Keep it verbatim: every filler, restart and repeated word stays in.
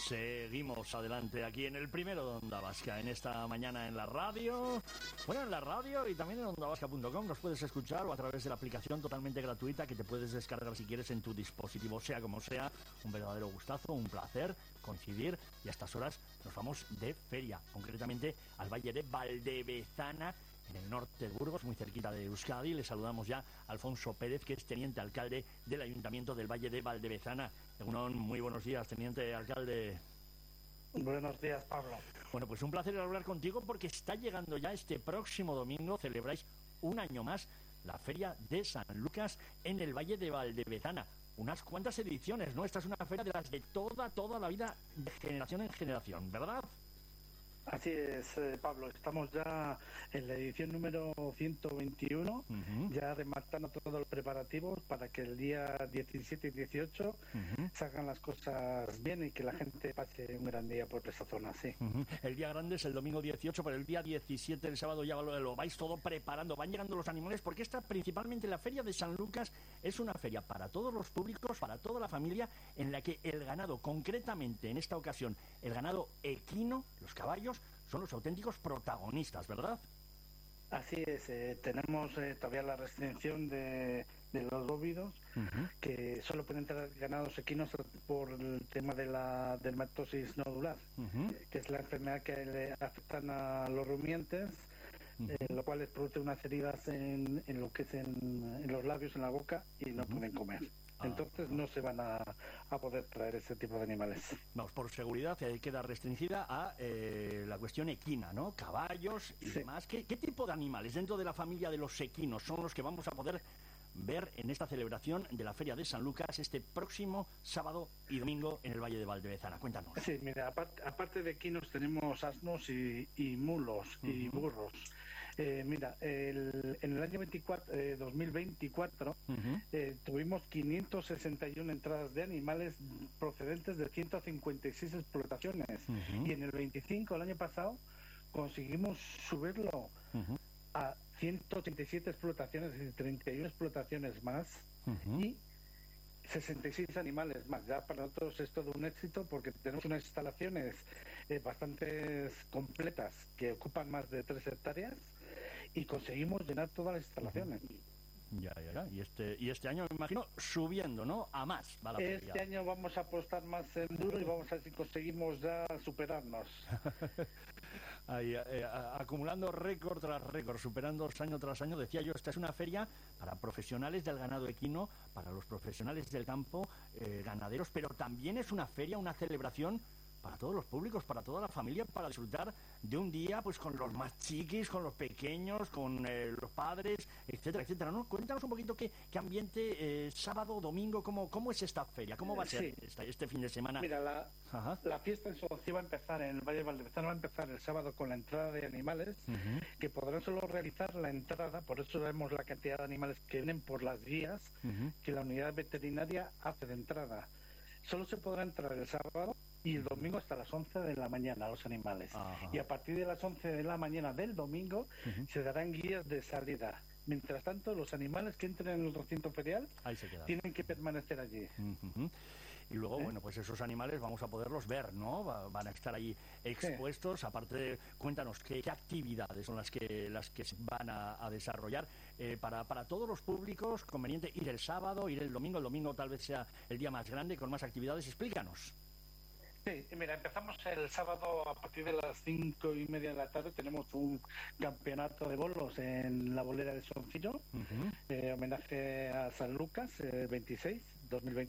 Seguimos adelante aquí en el primero de Onda Vasca, en esta mañana en la radio, bueno, en la radio y también en onda vasca punto com. Nos puedes escuchar o a través de la aplicación totalmente gratuita que te puedes descargar si quieres en tu dispositivo, sea como sea. Un verdadero gustazo, un placer coincidir, y a estas horas nos vamos de feria, concretamente al Valle de Valdevezana, en el norte de Burgos, muy cerquita de Euskadi. Le saludamos ya a Alfonso Pérez, que es teniente alcalde del Ayuntamiento del Valle de Valdevezana. Egunon, muy buenos días, teniente alcalde. Buenos días, Pablo. Bueno, pues un placer hablar contigo, porque está llegando ya este próximo domingo, celebráis un año más la Feria de San Lucas en el Valle de Valdevezana. Unas cuantas ediciones, ¿no? Esta es una feria de las de toda, toda la vida, de generación en generación, ¿verdad? Así es, eh, Pablo, estamos ya en la edición número ciento veintiuno, uh-huh. ya rematando todos los preparativos para que el día diecisiete y dieciocho uh-huh. salgan las cosas bien y que la gente pase un gran día por esa zona, sí. Uh-huh. El día grande es el domingo dieciocho, pero el día diecisiete, el sábado, ya lo, lo vais todo preparando, van llegando los animales, porque esta, principalmente la Feria de San Lucas, es una feria para todos los públicos, para toda la familia, en la que el ganado, concretamente en esta ocasión, el ganado equino, los caballos, son los auténticos protagonistas, ¿verdad? Así es, eh, tenemos eh, todavía la restricción de, de los bóvidos, uh-huh. que solo pueden entrar ganados equinos por el tema de la dermatosis nodular, uh-huh. que es la enfermedad que le afectan a los rumiantes, uh-huh. eh, lo cual les produce unas heridas en, en lo que es en, en los labios, en la boca, y no uh-huh. pueden comer. Entonces no se van a, a poder traer ese tipo de animales. Vamos, por seguridad eh, queda restringida a eh, la cuestión equina, ¿no? Caballos y sí. demás. ¿Qué, ¿Qué tipo de animales dentro de la familia de los equinos son los que vamos a poder ver en esta celebración de la Feria de San Lucas este próximo sábado y domingo en el Valle de Valdevezana? Cuéntanos. Sí, mira, aparte, aparte de equinos tenemos asnos y, y mulos uh-huh. y burros. Eh, mira, el, en el año veinticuatro, eh, dos mil veinticuatro uh-huh. eh, tuvimos quinientas sesenta y una entradas de animales procedentes de ciento cincuenta y seis explotaciones uh-huh. y en el veinticinco, el año pasado, conseguimos subirlo uh-huh. a ciento ochenta y siete explotaciones y treinta y una explotaciones más uh-huh. y sesenta y seis animales más. Ya para nosotros es todo un éxito, porque tenemos unas instalaciones eh, bastante completas que ocupan más de tres hectáreas y conseguimos llenar todas las instalaciones. Ya, ya, ya. Y este, y este año, me imagino, subiendo, ¿no? A más. Va la este feria. año vamos a apostar más en duro y vamos a ver si conseguimos ya superarnos. Ahí, eh, acumulando récord tras récord, superando año tras año. Decía yo, esta es una feria para profesionales del ganado equino, para los profesionales del campo, eh, ganaderos, pero también es una feria, una celebración para todos los públicos, para toda la familia, para disfrutar de un día pues con los más chiquis, con los pequeños, con eh, los padres, etcétera, etcétera, ¿no? Cuéntanos un poquito qué, qué ambiente, eh, sábado, domingo, cómo, cómo es esta feria, cómo va a ser sí. esta, este fin de semana. Mira, la, la fiesta en Socia va a empezar en el Valle de Valdevezana, va a empezar el sábado con la entrada de animales, uh-huh. que podrán solo realizar la entrada, por eso vemos la cantidad de animales que vienen por las guías uh-huh. que la unidad veterinaria hace de entrada. Solo se podrá entrar el sábado y el domingo hasta las once de la mañana los animales. Ajá. Y a partir de las once de la mañana del domingo uh-huh. se darán guías de salida. Mientras tanto, los animales que entren en el recinto ferial ahí se tienen que permanecer allí. Uh-huh. Y luego, ¿Eh? bueno, pues esos animales vamos a poderlos ver, ¿no? Va, van a estar ahí expuestos. Sí. Aparte, de, cuéntanos qué, qué actividades son las que las que se van a, a desarrollar eh, para, para todos los públicos. Conveniente ir el sábado, ir el domingo. El domingo tal vez sea el día más grande, con más actividades. Explícanos. Sí, mira, empezamos el sábado a partir de las cinco y media de la tarde. Tenemos un campeonato de bolos en la bolera de Soncillo, uh-huh. eh, homenaje a San Lucas, eh, veintiséis, dos mil